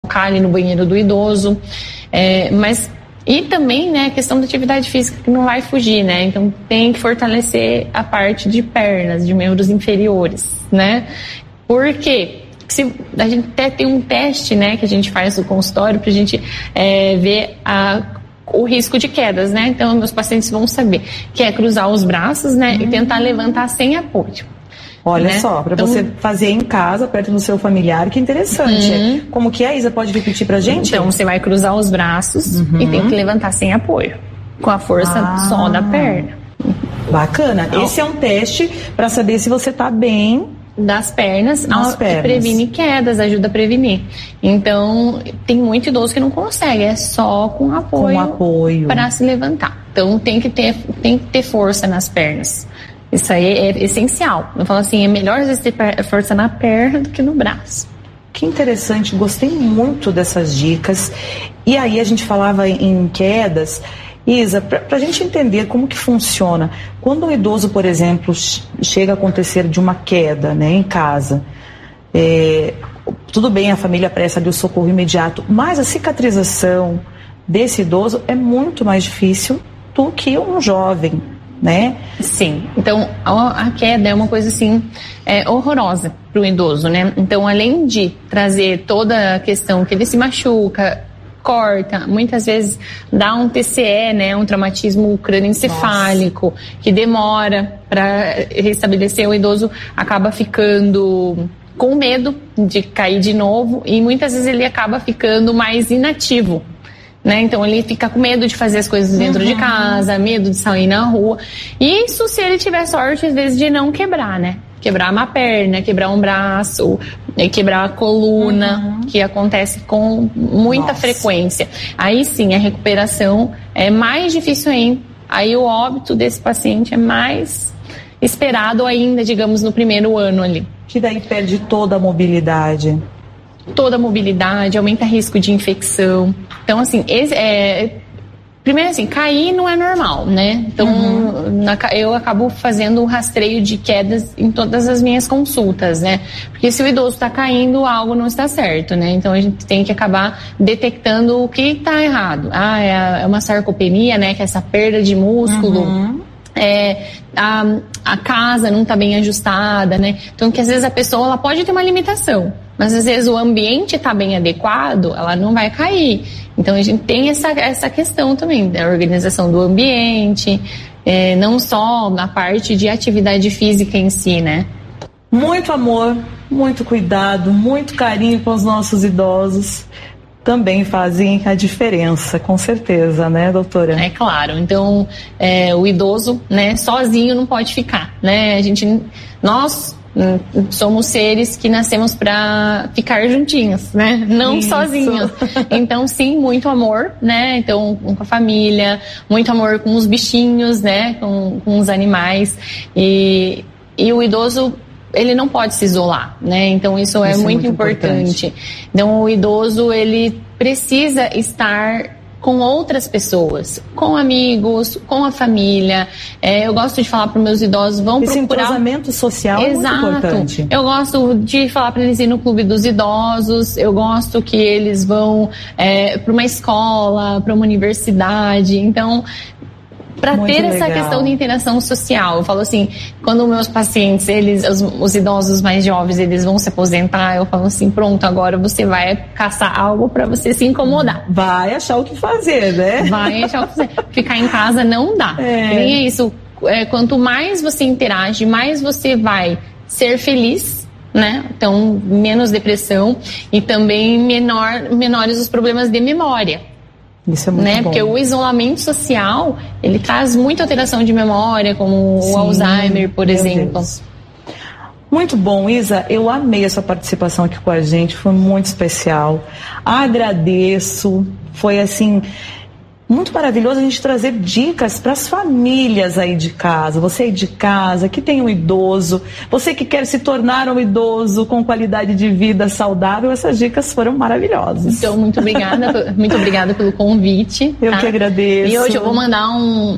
ali no banheiro do idoso, e também, né, a questão da atividade física que não vai fugir, né? Então tem que fortalecer a parte de pernas, de membros inferiores, né? Por quê? Se a gente até tem um teste, né, que a gente faz no consultório pra gente ver o risco de quedas, né? Então meus pacientes vão saber que é cruzar os braços, né, e tentar levantar sem apoio. Olha, né? Só, para você então, fazer em casa, perto do seu familiar, que interessante. Como que é, Isa? Pode repetir pra gente? Então, você vai cruzar os braços e tem que levantar sem apoio, com a força só da perna. Bacana. Então, esse é um teste para saber se você tá bem das pernas, previne quedas, ajuda a prevenir. Então, tem muito idoso que não consegue, é só com apoio para se levantar. Então, tem que ter força nas pernas. Isso aí é essencial. Eu falo assim, é melhor às vezes ter força na perna do que no braço. Que interessante, gostei muito dessas dicas. E aí a gente falava em quedas. Isa, para a gente entender como que funciona, quando um idoso, por exemplo, chega a acontecer de uma queda, né, em casa, tudo bem, a família presta ali o socorro imediato, mas a cicatrização desse idoso é muito mais difícil do que um jovem, né? Sim, então a queda é uma coisa assim horrorosa para o idoso, né? Então, além de trazer toda a questão que ele se machuca, corta, muitas vezes dá um TCE, né? Um traumatismo crânioencefálico, que demora para restabelecer. O idoso acaba ficando com medo de cair de novo e muitas vezes ele acaba ficando mais inativo, né? Então ele fica com medo de fazer as coisas dentro de casa, medo de sair na rua. Isso se ele tiver sorte, às vezes, de não quebrar, né? Quebrar uma perna, quebrar um braço, quebrar a coluna, que acontece com muita frequência. Aí sim, a recuperação é mais difícil ainda. Aí o óbito desse paciente é mais esperado ainda, digamos, no primeiro ano ali. Que daí perde toda a mobilidade. Toda a mobilidade, aumenta o risco de infecção. Então, assim, primeiro assim, cair não é normal, né? Então, eu acabo fazendo um rastreio de quedas em todas as minhas consultas, né? Porque se o idoso está caindo, algo não está certo, né? Então, a gente tem que acabar detectando o que está errado. É uma sarcopenia, né? Que é essa perda de músculo. A casa não está bem ajustada, né? Então, que às vezes a pessoa ela pode ter uma limitação, mas às vezes o ambiente está bem adequado, ela não vai cair. Então a gente tem essa questão também da organização do ambiente, não só na parte de atividade física em si, né? Muito amor, muito cuidado, muito carinho com os nossos idosos também fazem a diferença, com certeza, né, doutora? É claro. Então, o idoso, né, sozinho não pode ficar, né? Nós somos seres que nascemos para ficar juntinhos, né? Não sozinhos. Então, sim, muito amor, né? Então, com a família, muito amor com os bichinhos, né? Com os animais. E o idoso, ele não pode se isolar, né? Então isso é muito importante. Então o idoso, ele precisa estar com outras pessoas, com amigos, com a família. Eu gosto de falar para os meus idosos, vão procurar... Esse entrosamento social é muito importante. Eu gosto de falar para eles ir no clube dos idosos, eu gosto que eles vão para uma escola, para uma universidade. Então, para ter essa questão de interação social, eu falo assim, quando meus pacientes, os idosos mais jovens, eles vão se aposentar, eu falo assim, pronto, agora você vai caçar algo para você se incomodar. Vai achar o que fazer, né? Vai achar o que fazer. Ficar em casa não dá. Nem é isso. Quanto mais você interage, mais você vai ser feliz, né? Então, menos depressão e também menores os problemas de memória. Isso é muito bom. Porque o isolamento social, ele traz muita alteração de memória, como o Alzheimer, por exemplo. Deus. Muito bom, Isa. Eu amei a sua participação aqui com a gente, foi muito especial. Agradeço. Foi assim, muito maravilhoso a gente trazer dicas para as famílias aí de casa. Você aí de casa, que tem um idoso, você que quer se tornar um idoso com qualidade de vida saudável, essas dicas foram maravilhosas. Então, muito obrigada pelo convite. Eu que agradeço. E hoje eu vou mandar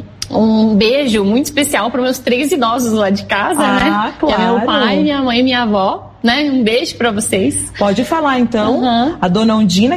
um beijo muito especial para meus 3 idosos lá de casa, né? Claro. Que é meu pai, minha mãe e minha avó, né? Um beijo para vocês. Pode falar então. A dona Undina,